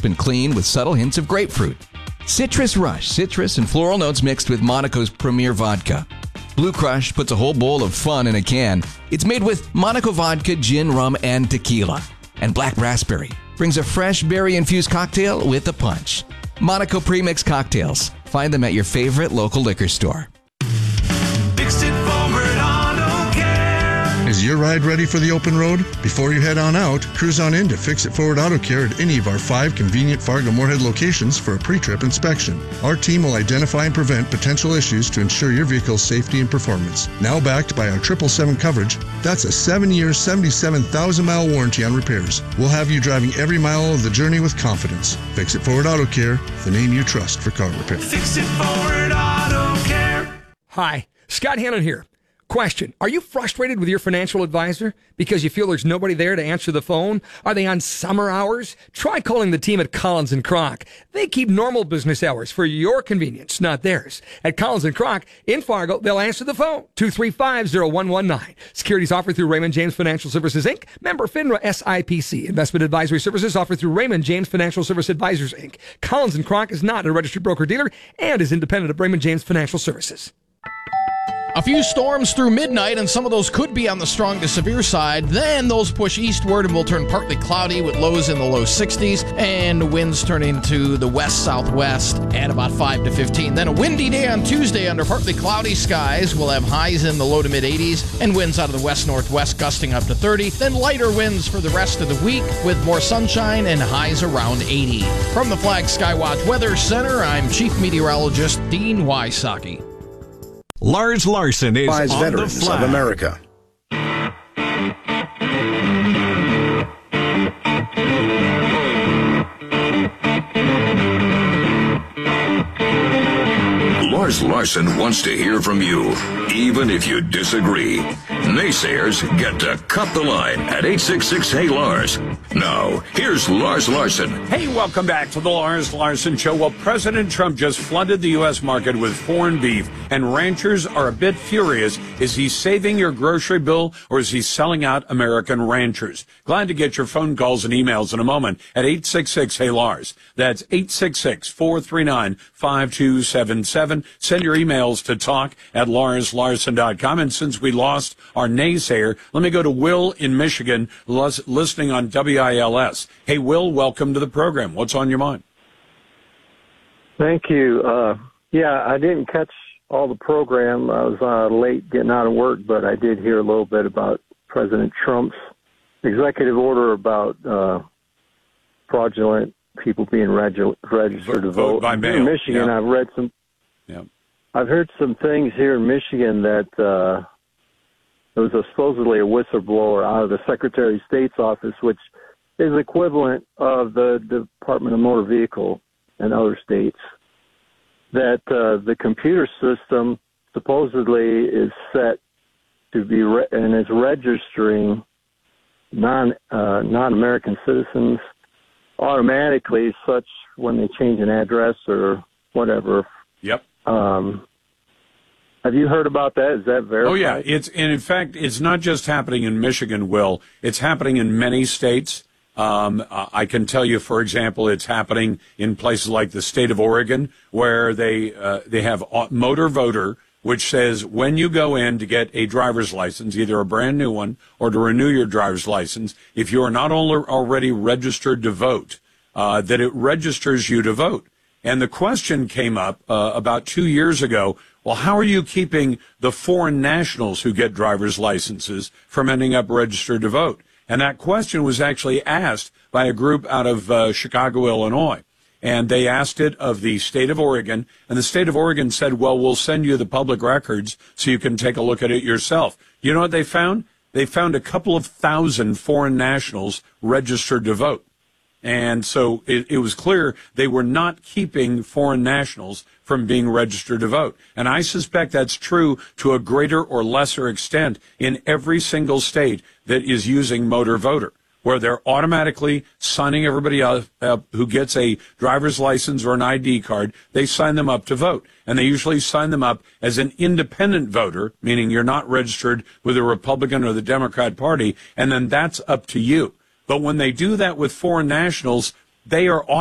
crisp and clean with subtle hints of grapefruit. Citrus Rush, citrus and floral notes mixed with Monaco's premier vodka. Blue Crush puts a whole bowl of fun in a can. It's made with Monaco vodka, gin, rum, and tequila. And Black Raspberry brings a fresh berry-infused cocktail with a punch. Monaco Premix Cocktails. Find them at your favorite local liquor store. Is your ride ready for the open road? Before you head on out, cruise on in to Fix It Forward Auto Care at any of our 5 convenient Fargo-Moorhead locations for a pre-trip inspection. Our team will identify and prevent potential issues to ensure your vehicle's safety and performance. Now backed by our 777 coverage, that's a 7-year, 77,000-mile warranty on repairs. We'll have you driving every mile of the journey with confidence. Fix It Forward Auto Care, the name you trust for car repair. Fix It Forward Auto Care. Hi, Scott Hannon here. Question, are you frustrated with your financial advisor because you feel there's nobody there to answer the phone? Are they on summer hours? Try calling the team at Collins & Kroc. They keep normal business hours for your convenience, not theirs. At Collins & Kroc in Fargo, they'll answer the phone, 235-0119. Securities offered through Raymond James Financial Services, Inc., member FINRA SIPC. Investment advisory services offered through Raymond James Financial Service Advisors, Inc. Collins & Kroc is not a registered broker-dealer and is independent of Raymond James Financial Services. A few storms through midnight, and some of those could be on the strong to severe side. Then those push eastward and will turn partly cloudy with lows in the low 60s and winds turning to the west-southwest at about 5 to 15. Then a windy day on Tuesday under partly cloudy skies. We'll have highs in the low to mid-80s and winds out of the west-northwest gusting up to 30. Then lighter winds for the rest of the week with more sunshine and highs around 80. From the Flag Skywatch Weather Center, I'm Chief Meteorologist Dean Wysocki. Lars Larson is on Veterans the Flag of America. Lars Larson wants to hear from you, even if you disagree. Naysayers get to cut the line at 866-HEY-LARS. Now, here's Lars Larson. Hey, welcome back to the Lars Larson Show. Well, President Trump just flooded the U.S. market with foreign beef, and ranchers are a bit furious. Is he saving your grocery bill, or is he selling out American ranchers? Glad to get your phone calls and emails in a moment at 866-HEY-LARS. That's 866-439-5277. Send your emails to talk@LarsLarson.com. And since we lost our naysayer, let me go to Will in Michigan, listening on WILS. Hey, Will, welcome to the program. What's on your mind? Thank you. Yeah, I didn't catch all the program. I was late getting out of work, but I did hear a little bit about President Trump's executive order about fraudulent people being registered to vote. By mail. In Michigan, Yeah. I've read some. Yeah. I've heard some things here in Michigan that there was supposedly a whistleblower out of the Secretary of State's office, which is equivalent of the Department of Motor Vehicle in other states, that the computer system supposedly is set to be and is registering non-American citizens automatically, such when they change an address or whatever. Yep. Have you heard about that? Is that verified? Oh, yeah. And in fact, it's not just happening in Michigan, Will. It's happening in many states. I can tell you, for example, it's happening in places like the state of Oregon, where they have Motor Voter, which says when you go in to get a driver's license, either a brand new one or to renew your driver's license, if you are not already registered to vote, that it registers you to vote. And the question came up about 2 years ago, well, how are you keeping the foreign nationals who get driver's licenses from ending up registered to vote? And that question was actually asked by a group out of Chicago, Illinois. And they asked it of the state of Oregon. And the state of Oregon said, well, we'll send you the public records so you can take a look at it yourself. You know what they found? They found a couple of thousand foreign nationals registered to vote. And so it was clear they were not keeping foreign nationals from being registered to vote. And I suspect that's true to a greater or lesser extent in every single state that is using Motor Voter, where they're automatically signing everybody up who gets a driver's license or an ID card. They sign them up to vote. And they usually sign them up as an independent voter, meaning you're not registered with the Republican or the Democrat Party, and then that's up to you. But when they do that with foreign nationals, they are